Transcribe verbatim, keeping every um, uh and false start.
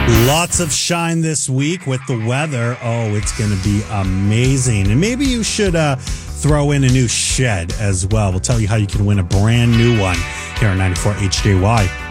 Lots of shine this week with the weather. Oh, it's going to be amazing. And maybe you should uh, throw in a new shed as well. We'll tell you how you can win a brand new one here on ninety-four H J Y.